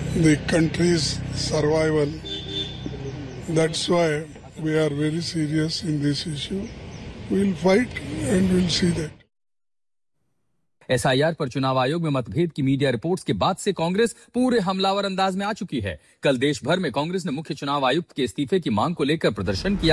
the country's survival. That's why we are very serious in this issue. We'll fight and we'll see that. SIR पर चुनाव आयोग में मतभेद की media reports के बाद से कांग्रेस पूरे हमलावर अंदाज में आ चुकी है। कल देश भर में कांग्रेस ने मुख्य चुनाव आयुक्त के इस्तीफे की मांग को लेकर प्रदर्शन किया।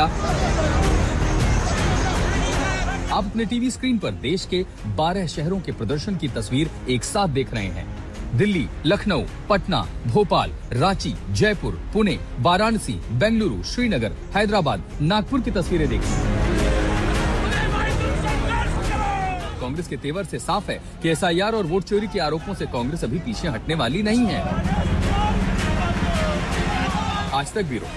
आप अपने टीवी स्क्रीन पर देश के 12 शहरों के प्रदर्शन की तस्वीर एक साथ देख रहे हैं। दिल्ली, लखनऊ, पटना, भोपाल, रांची, जयपुर, पुणे, वाराणसी, बेंगलुरु, श्रीनगर, हैदराबाद, नागपुर की तस्वीरें देखिए। कांग्रेस के तेवर से साफ है कि एसआईआर और वोट चोरी के आरोपों से कांग्रेस अभी पीछे हटने वाली नहीं है। आज तक ब्यूरो।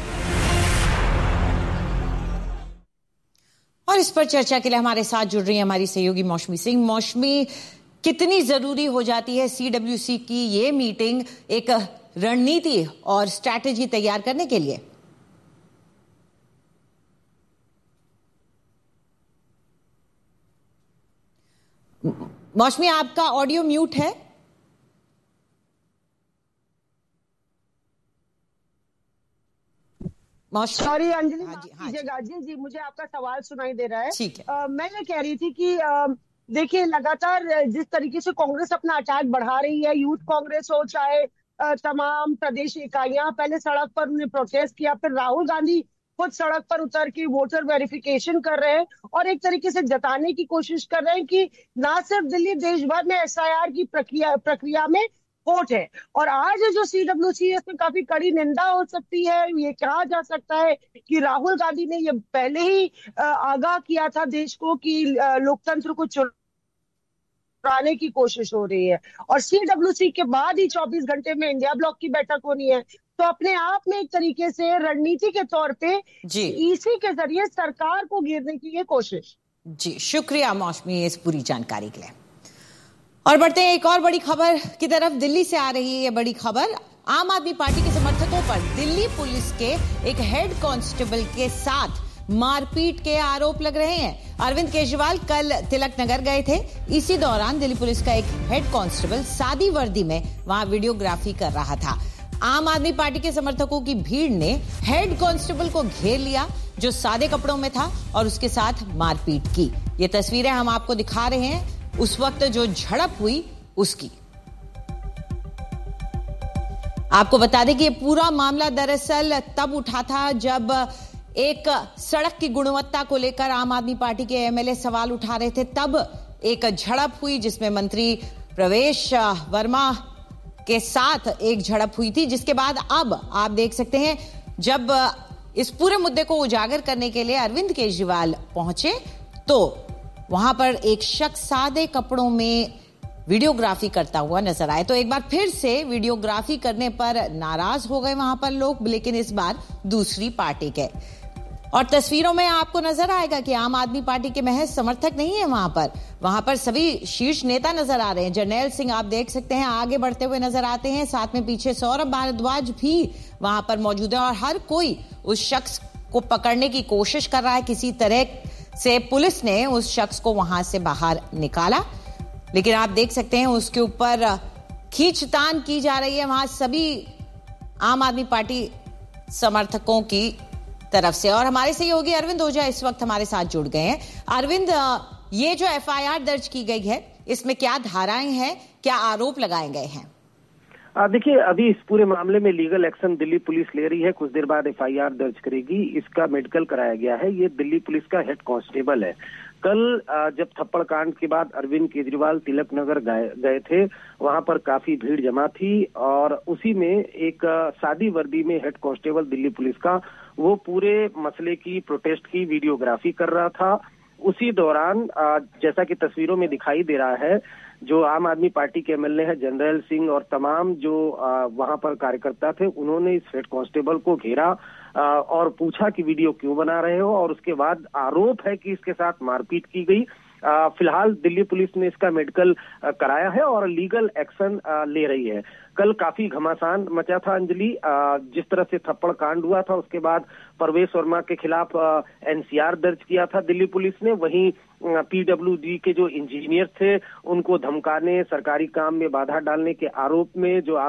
और इस पर चर्चा के लिए हमारे साथ जुड़ रही है हमारी सहयोगी मौसमी सिंह। मौसमी, कितनी जरूरी हो जाती है सीडब्ल्यूसी की ये मीटिंग एक रणनीति और स्ट्रैटेजी तैयार करने के लिए? मौसमी, आपका ऑडियो म्यूट है। सॉरी अंजलि, कीजिएगा। जी, मुझे आपका सवाल सुनाई दे रहा है। ठीक है। मैं ये कह रही थी कि देखिए, लगातार जिस तरीके से कांग्रेस अपना अटैक बढ़ा रही है, यूथ कांग्रेस हो चाहे तमाम प्रदेश इकाइयां, पहले सड़क पर उन्हें प्रोटेस्ट किया, फिर राहुल गांधी खुद सड़क पर उतर के वोटर वेरिफिकेशन कर रहे हैं और एक तरीके से जताने की कोशिश कर रहे हैं कि ना सिर्फ दिल्ली, देश भर में एसआईआर की प्रक्रिया में खोट है। और आज जो सीडब्ल्यूसी है, इसमें काफी कड़ी निंदा हो सकती है। ये कहा जा सकता है कि राहुल गांधी ने ये पहले ही आगाह किया था देश को कि लोकतंत्र को चुराने की कोशिश हो रही है। और सीडब्ल्यूसी के बाद ही 24 घंटे में इंडिया ब्लॉक की बैठक होनी है। तो अपने आप में एक तरीके से रणनीति के तौर पे इसी के जरिए सरकार को घेरने की ये कोशिश। जी, शुक्रिया मौसमी इस पूरी जानकारी के लिए। और बढ़ते हैं एक और बड़ी खबर की तरफ। दिल्ली से आ रही है ये बड़ी खबर। आम आदमी पार्टी के समर्थकों पर दिल्ली पुलिस के एक हेड कांस्टेबल के साथ मारपीट के आरोप लग रहे हैं। अरविंद केजरीवाल कल तिलक नगर गए थे। इसी दौरान दिल्ली पुलिस का एक हेड कांस्टेबल सादी वर्दी में वहां वीडियोग्राफी कर रहा था। आम आदमी पार्टी के समर्थकों की भीड़ ने हेड कांस्टेबल को घेर लिया जो सादे कपड़ों में था और उसके साथ मारपीट की। ये तस्वीरें हम आपको दिखा रहे हैं उस वक्त जो झड़प हुई उसकी। आपको बता दें कि ये पूरा मामला दरअसल तब उठा था जब एक सड़क की गुणवत्ता को लेकर आम आदमी पार्टी के एमएलए सवाल उठा रहे थे। तब एक झड़प हुई जिसमें मंत्री प्रवेश वर्मा के साथ एक झड़प हुई थी, जिसके बाद अब आप देख सकते हैं जब इस पूरे मुद्दे को उजागर करने के लिए अरविंद केजरीवाल पहुंचे तो वहां पर एक शख्स सादे कपड़ों में वीडियोग्राफी करता हुआ नजर आए। तो एक बार फिर से वीडियोग्राफी करने पर नाराज हो गए वहां पर लोग, लेकिन इस बार दूसरी पार्टी के। और तस्वीरों में आपको नजर आएगा कि आम आदमी पार्टी के महज समर्थक नहीं है वहां पर सभी शीर्ष नेता नजर आ रहे हैं। जर्नैल सिंह आप देख सकते हैं आगे बढ़ते हुए नजर आते हैं, साथ में पीछे सौरभ भारद्वाज भी वहां पर मौजूद है और हर कोई उस शख्स को पकड़ने की कोशिश कर रहा है। किसी तरह से पुलिस ने उस शख्स को वहां से बाहर निकाला, लेकिन आप देख सकते हैं उसके ऊपर खींचतान की जा रही है वहां सभी आम आदमी पार्टी समर्थकों की तरफ से। और हमारे सहयोगी अरविंद ओझा इस वक्त हमारे साथ जुड़ गए हैं। अरविंद, ये जो एफआईआर दर्ज की गई है इसमें क्या धाराएं हैं, क्या आरोप लगाए गए हैं? देखिए, अभी इस पूरे मामले में लीगल एक्शन दिल्ली पुलिस ले रही है। कुछ देर बाद एफआईआर दर्ज करेगी। इसका मेडिकल कराया गया है। ये दिल्ली पुलिस का हेड कांस्टेबल है। कल जब थप्पड़ कांड के बाद अरविंद केजरीवाल तिलक नगर गए थे, वहां पर काफी भीड़ जमा थी और उसी में एक सादी वर्दी में हेड कांस्टेबल दिल्ली पुलिस का वो पूरे मसले की प्रोटेस्ट की वीडियोग्राफी कर रहा था। उसी दौरान जैसा कि तस्वीरों में दिखाई दे रहा है, जो आम आदमी पार्टी के एमएलए हैं जर्नैल सिंह और तमाम जो वहां पर कार्यकर्ता थे, उन्होंने इस हेड कांस्टेबल को घेरा और पूछा कि वीडियो क्यों बना रहे हो, और उसके बाद आरोप है कि इसके साथ मारपीट की गई। फिलहाल दिल्ली पुलिस ने इसका मेडिकल कराया है और लीगल एक्शन ले रही है। कल काफी घमासान मचा था अंजलि, जिस तरह से थप्पड़ कांड हुआ था उसके बाद प्रवेश वर्मा के खिलाफ एनसीआर दर्ज किया था दिल्ली पुलिस ने। वहीं पीडब्ल्यूडी के जो इंजीनियर थे उनको धमकाने, सरकारी काम में बाधा डालने के आरोप में जो